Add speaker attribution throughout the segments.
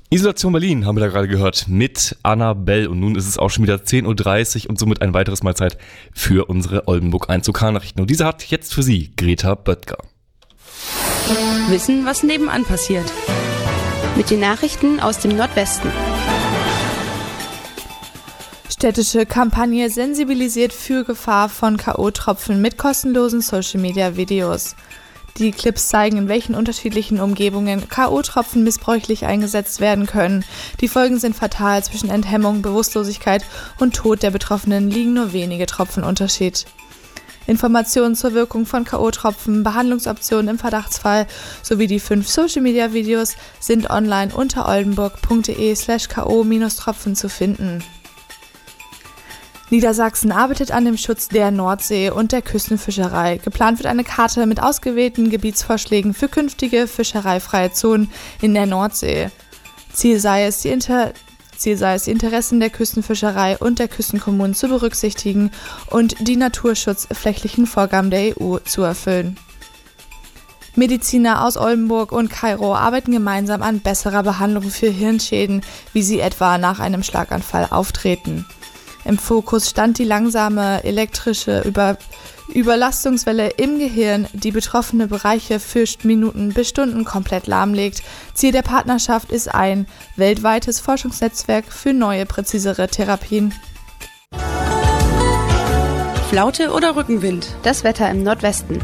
Speaker 1: Isolation Berlin haben wir da gerade gehört mit Annabelle und nun ist es auch schon wieder 10.30 Uhr und somit ein weiteres Mal Zeit für unsere Oldenburg 1 Lokal-Nachrichten. Und diese hat jetzt für Sie Greta Böttger.
Speaker 2: Wissen, was nebenan passiert.
Speaker 3: Mit den Nachrichten aus dem Nordwesten.
Speaker 4: Städtische Kampagne sensibilisiert für Gefahr von K.O.-Tropfen mit kostenlosen Social-Media-Videos. Die Clips zeigen, in welchen unterschiedlichen Umgebungen K.O.-Tropfen missbräuchlich eingesetzt werden können. Die Folgen sind fatal, zwischen Enthemmung, Bewusstlosigkeit und Tod der Betroffenen liegen nur wenige Tropfen Unterschied. Informationen zur Wirkung von K.O.-Tropfen, Behandlungsoptionen im Verdachtsfall sowie die 5 Social-Media-Videos sind online unter oldenburg.de/ko-tropfen zu finden. Niedersachsen arbeitet an dem Schutz der Nordsee und der Küstenfischerei. Geplant wird eine Karte mit ausgewählten Gebietsvorschlägen für künftige fischereifreie Zonen in der Nordsee. Ziel sei es, die Interessen der Küstenfischerei und der Küstenkommunen zu berücksichtigen und die naturschutzrechtlichen Vorgaben der EU zu erfüllen. Mediziner aus Oldenburg und Kairo arbeiten gemeinsam an besserer Behandlung für Hirnschäden, wie sie etwa nach einem Schlaganfall auftreten. Im Fokus stand die langsame elektrische Überlastungswelle im Gehirn, die betroffene Bereiche für Minuten bis Stunden komplett lahmlegt. Ziel der Partnerschaft ist ein weltweites Forschungsnetzwerk für neue, präzisere Therapien.
Speaker 2: Flaute oder Rückenwind?
Speaker 3: Das Wetter im Nordwesten.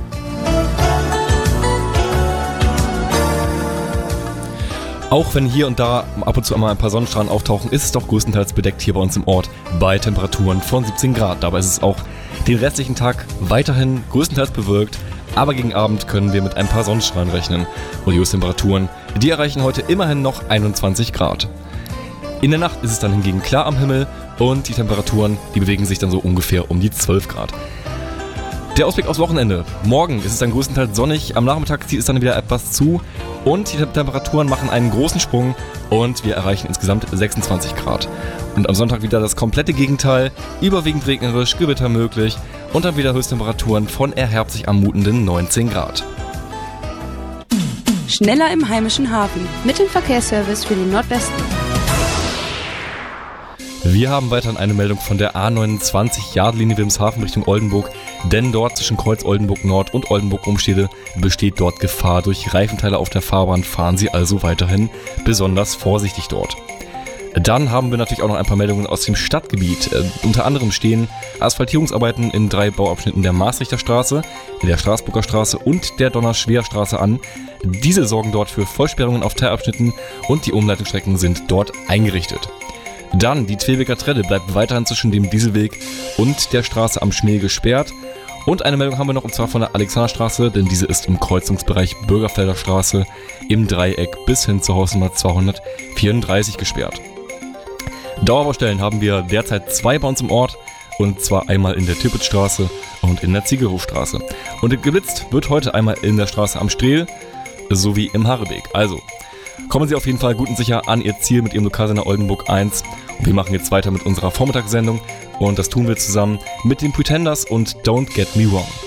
Speaker 1: Auch wenn hier und da ab und zu einmal ein paar Sonnenstrahlen auftauchen, ist es doch größtenteils bedeckt hier bei uns im Ort bei Temperaturen von 17 Grad. Dabei ist es auch den restlichen Tag weiterhin größtenteils bewölkt, aber gegen Abend können wir mit ein paar Sonnenstrahlen rechnen. Und die Höchsttemperaturen, die erreichen heute immerhin noch 21 Grad. In der Nacht ist es dann hingegen klar am Himmel und die Temperaturen, die bewegen sich dann so ungefähr um die 12 Grad. Der Ausblick aufs Wochenende. Morgen ist es dann größtenteils sonnig, am Nachmittag zieht es dann wieder etwas zu und die Temperaturen machen einen großen Sprung und wir erreichen insgesamt 26 Grad. Und am Sonntag wieder das komplette Gegenteil, überwiegend regnerisch, Gewitter möglich und dann wieder Höchsttemperaturen von eher herbstlich anmutenden 19 Grad.
Speaker 2: Schneller im heimischen Hafen.
Speaker 3: Mit dem Verkehrsservice für den Nordwesten.
Speaker 1: Wir haben weiterhin eine Meldung von der A29 Yardlinie Wilhelmshaven Richtung Oldenburg, denn dort zwischen Kreuz Oldenburg Nord und Oldenburg Umstede besteht dort Gefahr durch Reifenteile auf der Fahrbahn. Fahren Sie also weiterhin besonders vorsichtig dort. Dann haben wir natürlich auch noch ein paar Meldungen aus dem Stadtgebiet. Unter anderem stehen Asphaltierungsarbeiten in 3 Bauabschnitten der Maastrichter Straße, der Straßburger Straße und der Donnerschwer-Straße an. Diese sorgen dort für Vollsperrungen auf Teilabschnitten und die Umleitungsstrecken sind dort eingerichtet. Dann die Twebeker Trelle bleibt weiterhin zwischen dem Dieselweg und der Straße am Schnee gesperrt. Und eine Meldung haben wir noch, und zwar von der Alexanderstraße, denn diese ist im Kreuzungsbereich Bürgerfelder Straße im Dreieck bis hin zur Hausnummer 234 gesperrt. Dauerbaustellen haben wir derzeit 2 bei uns im Ort, und zwar einmal in der Tippitzstraße und in der Ziegelhofstraße. Und geblitzt wird heute einmal in der Straße am Strehl sowie im Harrebeek. Also kommen Sie auf jeden Fall gut und sicher an Ihr Ziel mit Ihrem Lokalsender Oldenburg 1. Und wir machen jetzt weiter mit unserer Vormittagssendung und das tun wir zusammen mit den Pretenders und Don't Get Me Wrong.